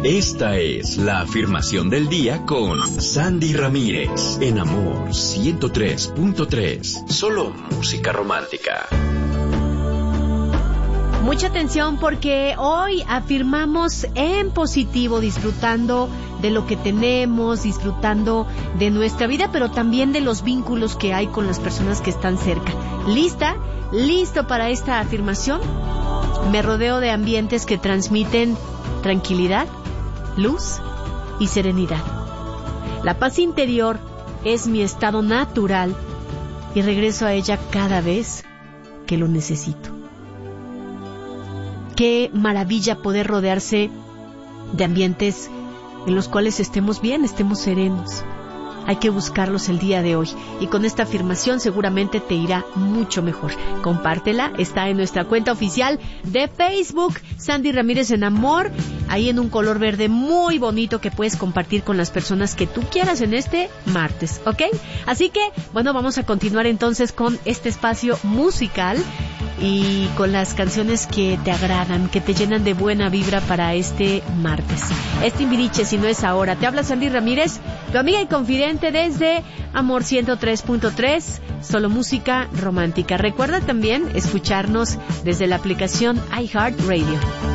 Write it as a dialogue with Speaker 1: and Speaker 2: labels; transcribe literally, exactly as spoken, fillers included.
Speaker 1: Esta es la afirmación del día con Sandy Ramírez en Amor ciento tres punto tres. Solo música romántica.
Speaker 2: Mucha atención porque hoy afirmamos en positivo, disfrutando de lo que tenemos, disfrutando de nuestra vida, pero también de los vínculos que hay con las personas que están cerca. ¿Lista? ¿Listo para esta afirmación? Me rodeo de ambientes que transmiten tranquilidad, luz y serenidad. La paz interior es mi estado natural y regreso a ella cada vez que lo necesito. Qué maravilla poder rodearse de ambientes en los cuales estemos bien, estemos serenos. Hay que buscarlos el día de hoy. Y con esta afirmación seguramente te irá mucho mejor. Compártela, está en nuestra cuenta oficial de Facebook, Sandy Ramírez en Amor, ahí en un color verde muy bonito que puedes compartir con las personas que tú quieras en este martes, ¿ok? Así que, bueno, vamos a continuar entonces con este espacio musical y con las canciones que te agradan, que te llenan de buena vibra para este martes. Este Timbiriche, si no es ahora. Te habla Sandy Ramírez, tu amiga y confidente desde Amor ciento tres punto tres, solo música romántica. Recuerda también escucharnos desde la aplicación iHeartRadio.